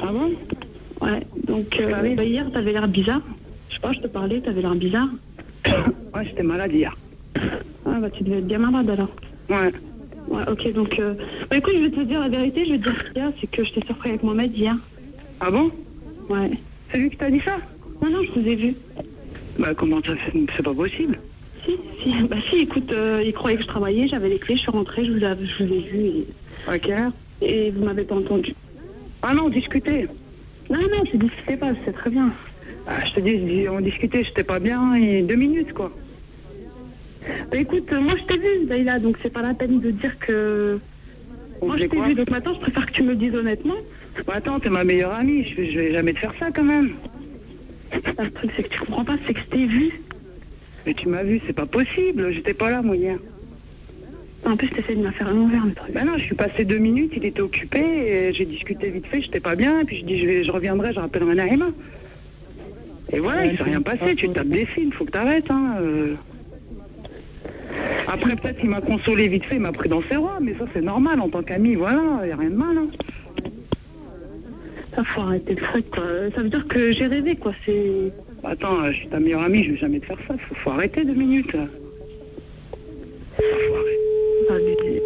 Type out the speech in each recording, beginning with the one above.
Ah bon? Ouais, donc hier, t'avais l'air bizarre. Je sais pas, je te parlais, t'avais l'air bizarre. Ouais, j'étais malade hier. Ah bah tu devais être bien malade alors. Ouais. Ouais, ok, donc... Bah écoute, je vais te dire la vérité, je vais te dire ce qu'il y a, c'est que je t'ai surpris avec Mohamed hier. Ah bon? Ouais. C'est lui qui t'a dit ça? Non, non, je vous ai vu. Bah comment ça fait? C'est pas possible. Bah si, écoute, il croyait que je travaillais, j'avais les clés, je suis rentrée, je vous ai vu et... À quelle heure? Et vous m'avez pas entendu. Ah non, discuter. Non, non, je discutais pas, c'est très bien. Ah, je te dis, on discutait, j'étais pas bien, et 2 minutes, quoi. Bah écoute, moi je t'ai vu, Leïla, donc c'est pas la peine de dire que... Moi je t'ai vu, donc maintenant je préfère que tu me le dises honnêtement. Bah attends, t'es ma meilleure amie, je vais jamais te faire ça quand même. Le truc c'est que tu comprends pas, c'est que je t'ai vu. Mais tu m'as vu, c'est pas possible, j'étais pas là moi hier. En plus t'essaies de me faire l'envers le truc. Bah non, je suis passé 2 minutes, il était occupé, et j'ai discuté vite fait, j'étais pas bien, et puis je dis je reviendrai, je rappellerai Naïma. Et voilà, il s'est rien passé, tu tapes des films, faut que t'arrêtes, hein. Après peut-être il m'a consolé vite fait, il m'a pris dans ses bras, mais ça c'est normal en tant qu'ami, voilà, y a rien de mal, hein. Ça faut arrêter le truc quoi, ça veut dire que j'ai rêvé quoi, c'est... Attends, je suis ta meilleure amie, je vais jamais te faire ça, faut arrêter 2 minutes. Faut arrêter.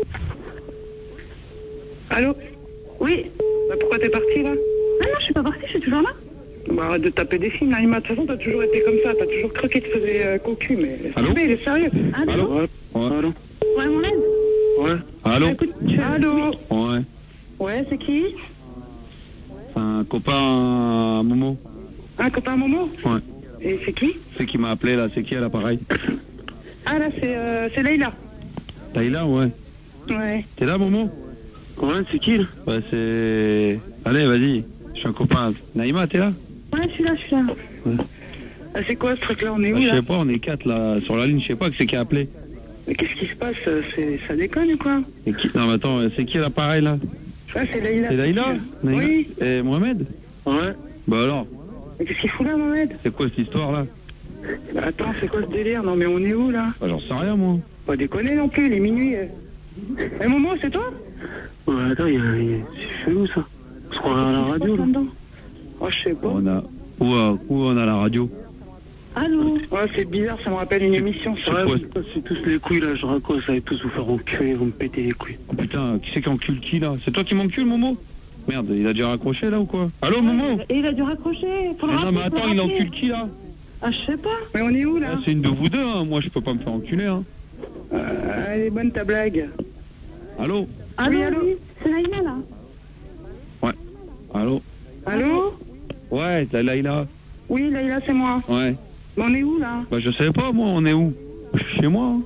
Allô? Oui? Bah pourquoi t'es partie là? Ah non, je suis pas partie, je suis toujours là. Bah arrête de taper des films, Naïma, de toute façon t'as toujours été comme ça, t'as toujours cru qu'il te faisait cocu, mais... Allô? Il est sérieux? Allô? Ouais. Allô? Ouais, mon aide? Ouais. Allô? Écoute, Allô? Ouais. Ouais, c'est qui? C'est un copain à Momo. Un copain Momo? Ouais. Et c'est qui? C'est qui m'a appelé là, c'est qui à l'appareil? Ah là, c'est Leïla. Taïla, ouais. Ouais. T'es là, Momo? Ouais, c'est qui là? Ouais, c'est... Allez, vas-y. Je suis un copain. Naïma, t'es là? Ouais, je suis là. Ouais. Ah, c'est quoi ce truc-là? On est où Je là? sais pas, on est 4 là sur la ligne, je sais pas que c'est qui a appelé. Mais qu'est-ce qui se passe? Ça déconne ou quoi? Et qui... Non mais attends, c'est qui à l'appareil là? Ah, c'est Leïla. C'est Laïla? Oui. Et Mohamed? Ouais. Bah alors? Mais qu'est-ce qu'il fout là, Mohamed? C'est quoi cette histoire là? Bah, attends, c'est quoi ce délire? Non mais on est où là? Bah j'en sais rien moi. Pas déconner non plus, il est minuit. Eh Momo, c'est toi? Ouais, attends, c'est chelou ça. On se croirait à la radio là. Oh, je sais pas. On a... Où on a la radio? Allô? Ouais, c'est bizarre, ça me rappelle une émission. Ça. quoi? C'est tous les couilles là, je raconte, ça va tous vous faire enculer, vous me pétez les couilles. Oh putain, qui c'est qui encule qui là? C'est toi qui m'encule, Momo? Merde, il a déjà raccroché là ou quoi? Allô, Momo? Et il a dû raccrocher. Faut le Mais non, rappeler, mais faut attends, le il rappeler. encule qui là? Ah, je sais pas. Mais on est où là? Ah, c'est une de vous deux, hein. Moi je peux pas me faire enculer, hein. Elle est bonne ta blague. Allô? Allô, Oui, allô? oui, c'est Naïma là. Ouais. Allô? Allô? Ouais, c'est Laïla. Oui, Leïla, c'est moi. Ouais. Mais on est où là? Bah je sais pas, moi, on est où? Je suis chez moi, hein.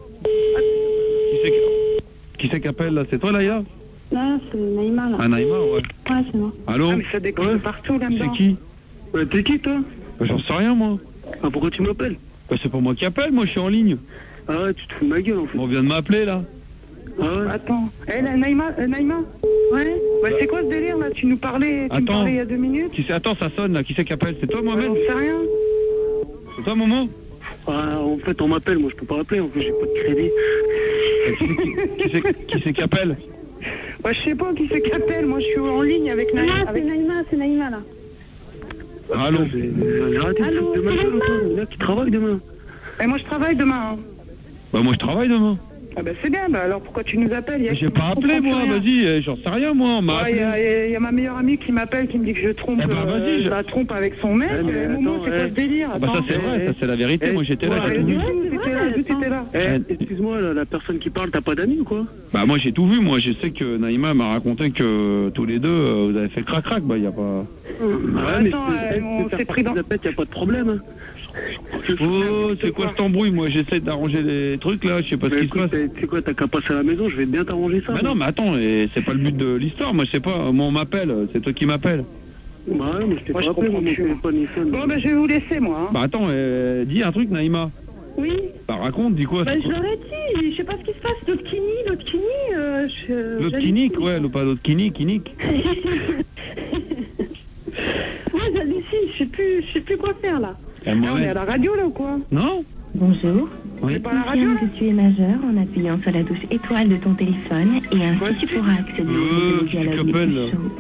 Qui c'est qui appelle là? C'est toi, Laïla? Non, c'est Naïma là. Ah, Naïma, ouais. Ouais, c'est moi. Allô? Ah, mais ça déconne partout là-dedans. C'est qui? Ouais, t'es qui toi? Bah j'en sais rien, moi. Ah, pourquoi tu m'appelles? Bah c'est pas moi qui appelle, moi je suis en ligne. Ah ouais, tu te fous de ma gueule en fait. On vient de m'appeler là. Ah ouais? Attends. Eh, la Naïma? Ouais. Bah, c'est quoi ce délire là? Tu me parlais il y a 2 minutes? Qui c'est? Attends, ça sonne là. Qui c'est qui appelle? C'est toi, Mohamed? J'en sais rien. C'est toi, Momo? Ah, en fait, on m'appelle, moi je peux pas appeler, en fait, j'ai pas de crédit. Qui c'est qui appelle? Bah, je sais pas qui c'est qui appelle. Moi, je suis en ligne avec Non, Naïma. c'est Naïma là. Allô? J'ai arrêté de foutre de ma gueule, toi. Il y en a qui travaillent demain. Et moi, je travaille demain. Hein. Bah moi je travaille demain. Ah bah c'est bien, bah alors pourquoi tu nous appelles? J'ai pas appelé moi, vas-y, j'en sais rien moi, on m'a Il appelé. y a ma meilleure amie qui m'appelle, qui me dit que je trompe, Eh ben, vas-y, je la trompe avec son mec. mais Momo, attends, c'est quoi ce délire? Ah bah ça c'est vrai, ça c'est la vérité, moi j'étais là, j'ai tout vu. D'où t'étais là? Excuse-moi, là, la personne qui parle, t'as pas d'amis ou quoi? Bah moi j'ai tout vu, moi je sais que Naïma m'a raconté que tous les deux vous avez fait crac-crac, bah y a pas... Ouais, Attends, on s'est pris dans... y a pas de problème. Hein. Oh, c'est quoi cet embrouille? Moi j'essaie d'arranger les trucs là, je sais pas ce qui se passe. Tu sais quoi, t'as qu'à passer à la maison, je vais bien t'arranger ça. Mais non mais attends, et c'est pas le but de l'histoire, moi je sais pas, moi on m'appelle, c'est toi qui m'appelle. Bah ouais, mais je t'ai Moi, pas je appelé, comprends mon plus. téléphone il sonne. Bon, bah je vais vous laisser, moi. Hein. Bah attends, dis un truc Naïma. Oui. Bah raconte, dis quoi? Bah je leur ai dit, je sais pas ce qui se passe. L'autre kini, L'autre kinique, ouais, pas l'autre kinique. Moi j'hallucine, je sais plus quoi faire là. Eh, Ah, on est à Mohamed. la radio, là, ou quoi? Non? Bonjour. Oui. C'est pas à la radio, Confirme là? que tu es majeur en appuyant sur la touche étoile de ton téléphone et ainsi tu pourras accéder au tu dialogue le t'appelles, plus là. chaud